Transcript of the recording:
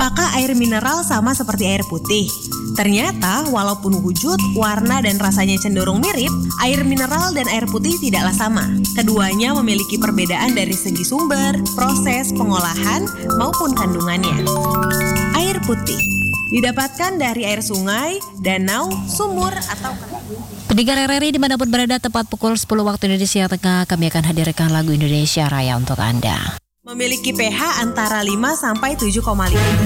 apakah air mineral sama seperti air putih? Ternyata walaupun wujud, warna dan rasanya cenderung mirip, air mineral dan air putih tidaklah sama. Keduanya memiliki perbedaan dari segi sumber, proses pengolahan, maupun kandungannya. Air putih didapatkan dari air sungai, danau, sumur, atau... Pendengar RRI dimanapun berada, tepat pukul 10 waktu Indonesia Tengah, kami akan hadirkan lagu Indonesia Raya untuk Anda. Memiliki pH antara 5 sampai 7,5.